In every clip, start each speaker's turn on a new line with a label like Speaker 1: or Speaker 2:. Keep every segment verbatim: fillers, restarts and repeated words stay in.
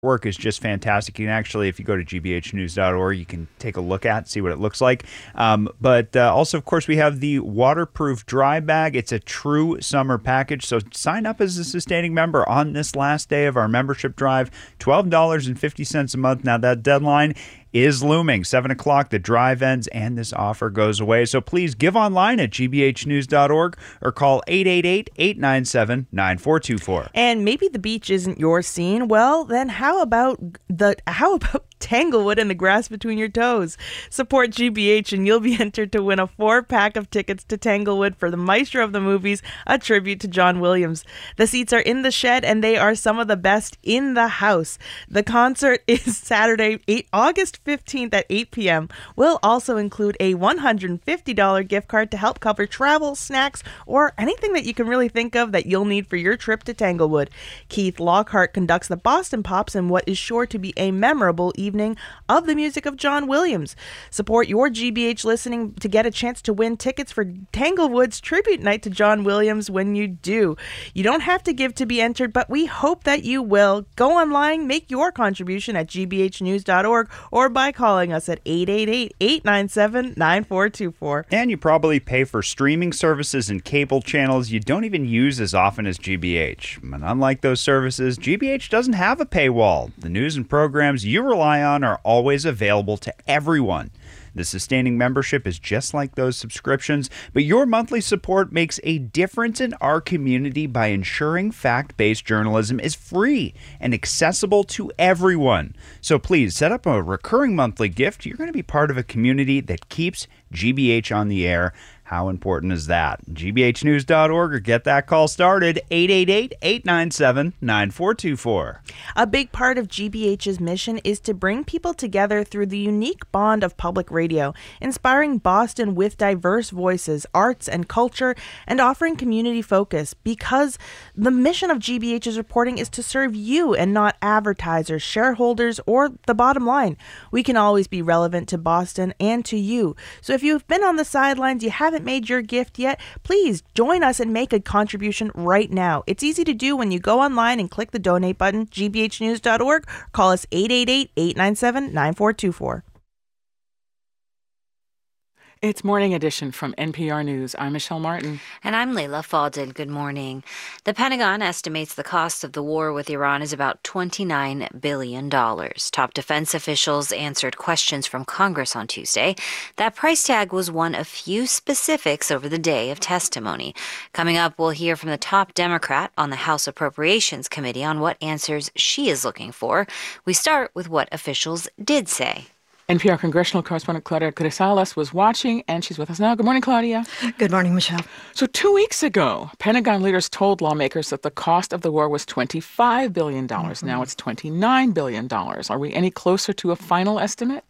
Speaker 1: work is just fantastic. You can actually, if you go to g b h news dot org, you can take a look at, see what it looks like. Um, but uh, also, of course, we have the waterproof dry bag. It's a true summer package. So sign up as a sustaining member on this last day of our membership drive. twelve dollars and fifty cents a month. Now, that deadline is looming. seven o'clock, the drive ends, and this offer goes away. So please give online at g b h news dot org or call eight eight eight, eight nine seven, nine four two four.
Speaker 2: And maybe the beach isn't your scene. Well, then how about the how about Tanglewood and the grass between your toes? Support G B H and you'll be entered to win a four-pack of tickets to Tanglewood for the Maestro of the Movies, a tribute to John Williams. The seats are in the shed, and they are some of the best in the house. The concert is Saturday, August fifteenth at eight p.m. We'll also include a one hundred fifty dollars gift card to help cover travel, snacks, or anything that you can really think of that you'll need for your trip to Tanglewood. Keith Lockhart conducts the Boston Pops in what is sure to be a memorable evening of the music of John Williams. Support your G B H listening to get a chance to win tickets for Tanglewood's tribute night to John Williams when you do. You don't have to give to be entered, but we hope that you will. Go online, make your contribution at g b h news dot org or by calling us at eight eight eight, eight nine seven, nine four two four.
Speaker 1: And you probably pay for streaming services and cable channels you don't even use as often as G B H. And unlike those services, G B H doesn't have a paywall. The news and programs you rely on are always available to everyone. The sustaining membership is just like those subscriptions, but your monthly support makes a difference in our community by ensuring fact-based journalism is free and accessible to everyone. So please set up a recurring monthly gift. You're going to be part of a community that keeps G B H on the air. How important is that? g b h news dot org or get that call started, eight eight eight, eight nine seven, nine four two four.
Speaker 2: A big part of G B H's mission is to bring people together through the unique bond of public radio, inspiring Boston with diverse voices, arts, and culture, and offering community focus, because the mission of G B H's reporting is to serve you and not advertisers, shareholders, or the bottom line. We can always be relevant to Boston and to you. So if you've been on the sidelines, you haven't made your gift yet, please join us and make a contribution right now. It's easy to do when you go online and click the donate button, g b h news dot org. Call us eight eight eight, eight nine seven, nine four two four.
Speaker 3: It's Morning Edition from N P R News. I'm Michelle Martin.
Speaker 4: And I'm Layla Faldin. Good morning. The Pentagon estimates the cost of the war with Iran is about twenty-nine billion dollars. Top defense officials answered questions from Congress on Tuesday. That price tag was one of few specifics over the day of testimony. Coming up, we'll hear from the top Democrat on the House Appropriations Committee on what answers she is looking for. We start with what officials did say.
Speaker 3: N P R congressional correspondent Claudia Grisales was watching, and she's with us now. Good morning, Claudia.
Speaker 5: Good morning, Michelle.
Speaker 3: So two weeks ago, Pentagon leaders told lawmakers that the cost of the war was twenty-five billion dollars. Mm-hmm. Now it's twenty-nine billion dollars. Are we any closer to a final estimate?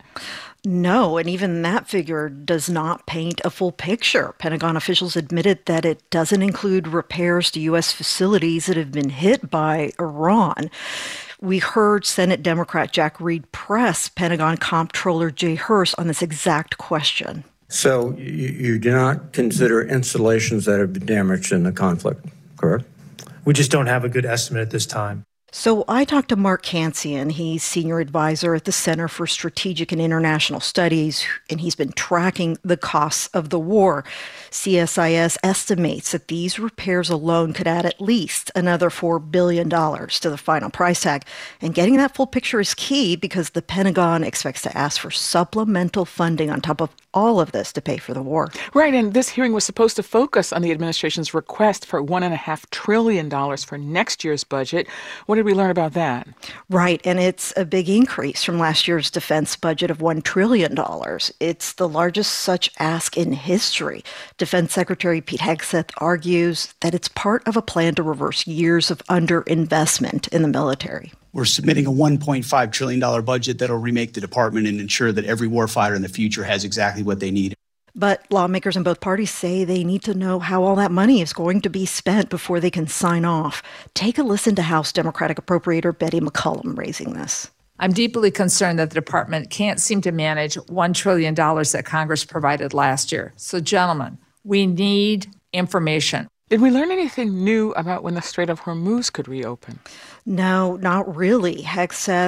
Speaker 5: No, and even that figure does not paint a full picture. Pentagon officials admitted that it doesn't include repairs to U S facilities that have been hit by Iran. We heard Senate Democrat Jack Reed press Pentagon Comptroller Jay Hurst on this exact question.
Speaker 6: So you, you do not consider installations that have been damaged in the conflict, correct?
Speaker 7: We just don't have a good estimate at this time.
Speaker 5: So I talked to Mark Cancian. He's senior advisor at the Center for Strategic and International Studies, and he's been tracking the costs of the war. C S I S estimates that these repairs alone could add at least another four billion dollars to the final price tag. And getting that full picture is key because the Pentagon expects to ask for supplemental funding on top of all of this to pay for the war.
Speaker 3: Right, and this hearing was supposed to focus on the administration's request for one point five trillion dollars for next year's budget. What did we learn about that?
Speaker 5: Right, and it's a big increase from last year's defense budget of one trillion dollars. It's the largest such ask in history. Defense Secretary Pete Hegseth argues that it's part of a plan to reverse years of underinvestment in the military.
Speaker 8: We're submitting a one point five trillion dollars budget that'll remake the department and ensure that every warfighter in the future has exactly what they need.
Speaker 5: But lawmakers in both parties say they need to know how all that money is going to be spent before they can sign off. Take a listen to House Democratic Appropriator Betty McCollum raising this.
Speaker 9: I'm deeply concerned that the department can't seem to manage one trillion dollars that Congress provided last year. So, gentlemen, we need information.
Speaker 3: Did we learn anything new about when the Strait of Hormuz could reopen?
Speaker 5: No, not really. Hegseth